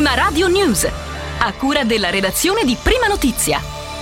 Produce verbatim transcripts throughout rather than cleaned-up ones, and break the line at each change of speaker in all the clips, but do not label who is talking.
Prima Radio News, a cura della redazione di Prima Notizia.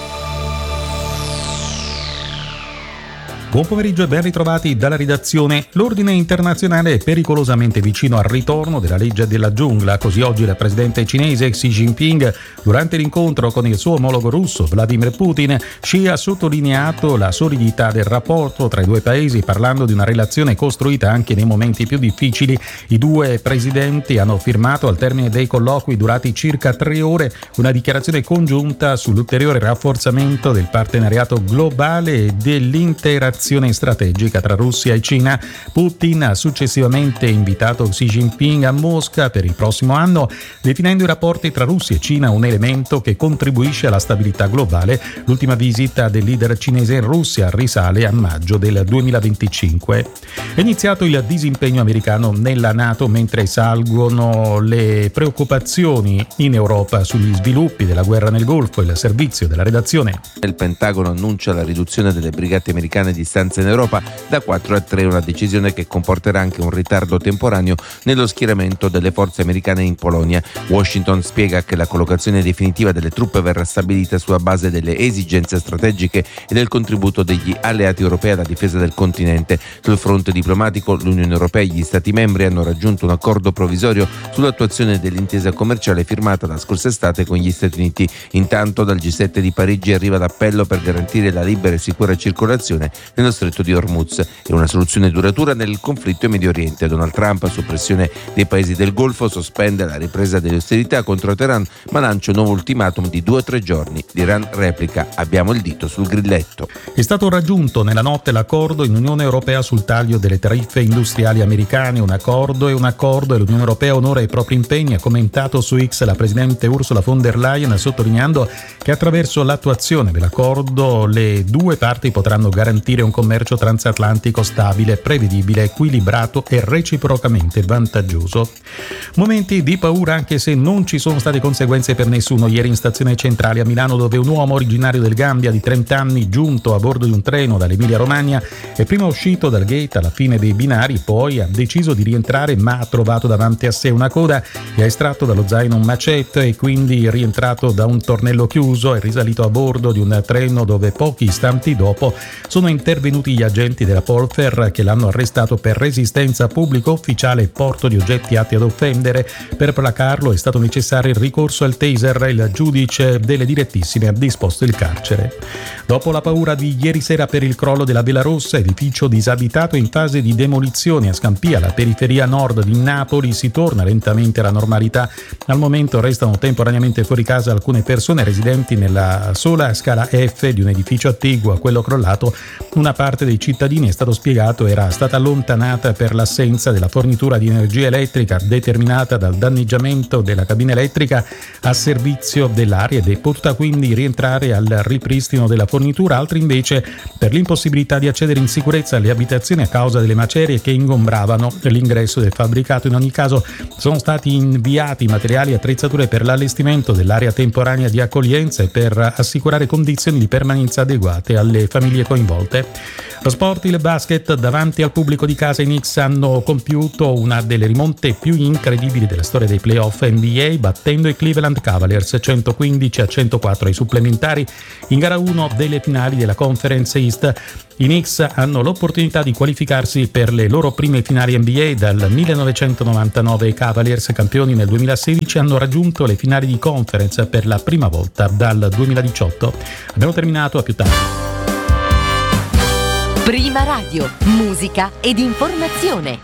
Buon pomeriggio e ben ritrovati dalla redazione. L'ordine internazionale è pericolosamente vicino al ritorno della legge della giungla. Così oggi il presidente cinese Xi Jinping, durante l'incontro con il suo omologo russo Vladimir Putin, Xi ha sottolineato la solidità del rapporto tra i due paesi, parlando di una relazione costruita anche nei momenti più difficili. I due presidenti hanno firmato, al termine dei colloqui durati circa tre ore, una dichiarazione congiunta sull'ulteriore rafforzamento del partenariato globale e dell'interazione strategica tra Russia e Cina. Putin ha successivamente invitato Xi Jinping a Mosca per il prossimo anno, definendo i rapporti tra Russia e Cina un elemento che contribuisce alla stabilità globale. L'ultima visita del leader cinese in Russia risale a maggio del duemilaventicinque. È iniziato il disimpegno americano nella NATO, mentre salgono le preoccupazioni in Europa sugli sviluppi della guerra nel Golfo. Il servizio della redazione.
Il Pentagono annuncia la riduzione delle brigate americane di stanza in Europa da quattro a tre, una decisione che comporterà anche un ritardo temporaneo nello schieramento delle forze americane in Polonia. Washington spiega che la collocazione definitiva delle truppe verrà stabilita sulla base delle esigenze strategiche e del contributo degli alleati europei alla difesa del continente. Sul fronte diplomatico, l'Unione Europea e gli Stati membri hanno raggiunto un accordo provvisorio sull'attuazione dell'intesa commerciale firmata la scorsa estate con gli Stati Uniti. Intanto dal G sette di Parigi arriva l'appello per garantire la libera e sicura circolazione nello stretto di Hormuz e una soluzione duratura nel conflitto in Medio Oriente. Donald Trump, su pressione dei paesi del Golfo, sospende la ripresa delle ostilità contro Teheran, ma lancia un nuovo ultimatum di due o tre giorni. L'Iran replica: abbiamo il dito sul grilletto.
È stato raggiunto nella notte l'accordo in Unione Europea sul taglio delle tariffe industriali americane. Un accordo è un accordo e l'Unione Europea onora i propri impegni, ha commentato su X la presidente Ursula von der Leyen, sottolineando che attraverso l'attuazione dell'accordo le due parti potranno garantire un commercio transatlantico stabile, prevedibile, equilibrato e reciprocamente vantaggioso. Momenti di paura, anche se non ci sono state conseguenze per nessuno. Ieri in stazione centrale a Milano, dove un uomo originario del Gambia di trenta anni, giunto a bordo di un treno dall'Emilia Romagna, è prima uscito dal gate alla fine dei binari, poi ha deciso di rientrare, ma ha trovato davanti a sé una coda e ha estratto dallo zaino un macete e quindi rientrato da un tornello chiuso. È risalito a bordo di un treno dove pochi istanti dopo sono intervenuti gli agenti della Polfer, che l'hanno arrestato per resistenza a pubblico ufficiale e porto di oggetti atti ad offendere. Per placarlo è stato necessario il ricorso al taser. Il giudice delle direttissime ha disposto il carcere. Dopo la paura di ieri sera per il crollo della Vela Rossa, edificio disabitato in fase di demolizione a Scampia, la periferia nord di Napoli, si torna lentamente alla normalità. Al momento restano temporaneamente fuori casa alcune persone residenti nella sola scala F di un edificio attiguo a quello crollato. Una parte dei cittadini, è stato spiegato, era stata allontanata per l'assenza della fornitura di energia elettrica determinata dal danneggiamento della cabina elettrica a servizio dell'area ed è potuta quindi rientrare al ripristino della fornitura. Altri invece per l'impossibilità di accedere in sicurezza alle abitazioni a causa delle macerie che ingombravano l'ingresso del fabbricato. In ogni caso sono stati inviati materiali e attrezzature per l'allestimento dell'area temporanea di accoglienza e per assicurare condizioni di permanenza adeguate alle famiglie coinvolte. Lo sport, il basket, davanti al pubblico di casa i Knicks hanno compiuto una delle rimonte più incredibili della storia dei playoff N B A, battendo i Cleveland Cavaliers centoquindici a centoquattro ai supplementari in gara uno delle finali della Conference East. I Knicks hanno l'opportunità di qualificarsi per le loro prime finali N B A dal millenovecentonovantanove. I Cavaliers, campioni nel duemilasedici, hanno raggiunto le finali di Conference per la prima volta dal duemiladiciotto. Abbiamo terminato, a più tardi.
Prima Radio, musica ed informazione.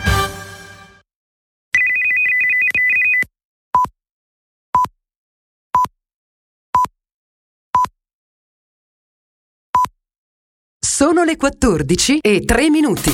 Sono le quattordici e tre minuti.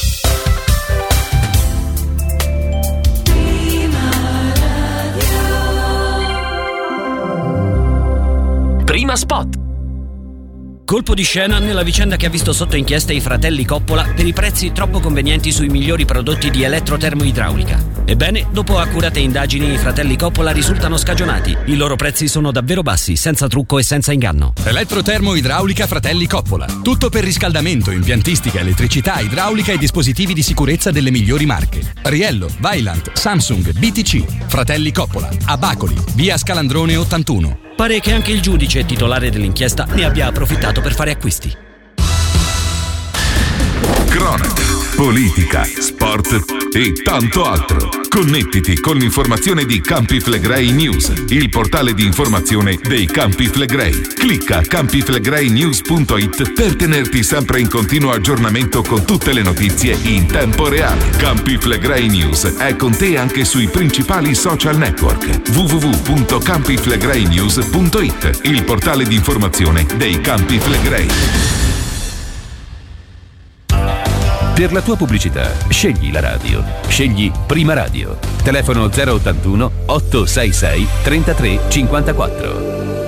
Prima Spot. Colpo di scena nella vicenda che ha visto sotto inchiesta i fratelli Coppola per i prezzi troppo convenienti sui migliori prodotti di elettrotermoidraulica. Ebbene, dopo accurate indagini, i fratelli Coppola risultano scagionati. I loro prezzi sono davvero bassi, senza trucco e senza inganno.
Elettrotermo-idraulica Fratelli Coppola. Tutto per riscaldamento, impiantistica, elettricità, idraulica e dispositivi di sicurezza delle migliori marche. Riello, Vaillant, Samsung, B T C. Fratelli Coppola, a Bacoli, via Scalandrone ottantuno.
Pare che anche il giudice titolare dell'inchiesta ne abbia approfittato per fare acquisti.
Cronaca, politica, sport e tanto altro. Connettiti con l'informazione di Campi Flegrei News, il portale di informazione dei Campi Flegrei. Clicca campi flegrei news punto it per tenerti sempre in continuo aggiornamento con tutte le notizie in tempo reale. Campi Flegrei News è con te anche sui principali social network. w w w punto campi flegrei news punto it, il portale di informazione dei Campi Flegrei.
Per la tua pubblicità, scegli la radio. Scegli Prima Radio. Telefono zero ottantuno otto sei sei trentatré cinquantaquattro.